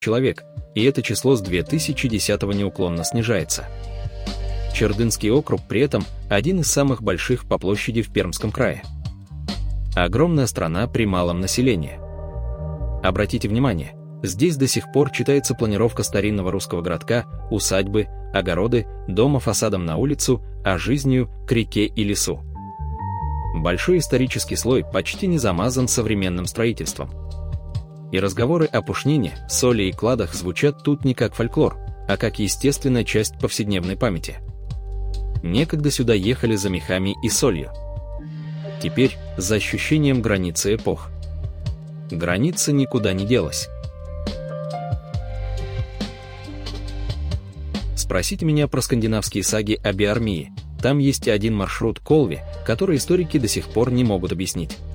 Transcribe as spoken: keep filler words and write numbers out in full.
человек, и это число с две тысячи десятого неуклонно снижается. Чердынский округ при этом один из самых больших по площади в Пермском крае. Огромная страна при малом населении. Обратите внимание, здесь до сих пор читается планировка старинного русского городка, усадьбы, огороды, дома фасадом на улицу, а жизнью к реке и лесу. Большой исторический слой почти не замазан современным строительством. И разговоры о пушнине, соли и кладах звучат тут не как фольклор, а как естественная часть повседневной памяти. Некогда сюда ехали за мехами и солью. Теперь за ощущением границы эпох. Граница никуда не делась. Спросите меня про скандинавские саги о Биармии. Там есть один маршрут Колви, который историки до сих пор не могут объяснить.